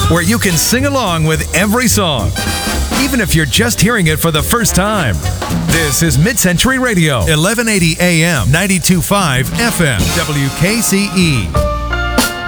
where you can sing along with every song, even if you're just hearing it for the first time. This is Mid-Century Radio, 1180 AM, 92.5 FM, WKCE.